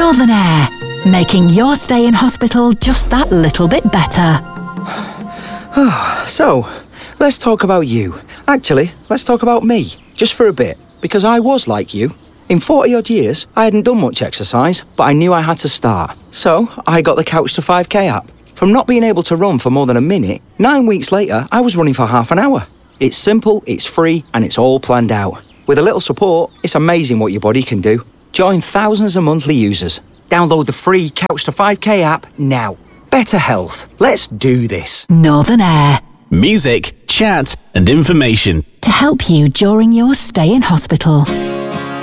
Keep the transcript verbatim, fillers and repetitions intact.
Northern Air, making your stay in hospital just that little bit better. So, let's talk about you. Actually, let's talk about me, just for a bit, because I was like you. In forty odd years, I hadn't done much exercise, but I knew I had to start. So, I got the Couch to five K app. From not being able to run for more than a minute, nine weeks later, I was running for half an hour. It's simple, it's free, and it's all planned out. With a little support, it's amazing what your body can do. Join thousands of monthly users. Download the free Couch to five K app now. Better health. Let's do this. Northern Air. Music, chat, and information to help you during your stay in hospital.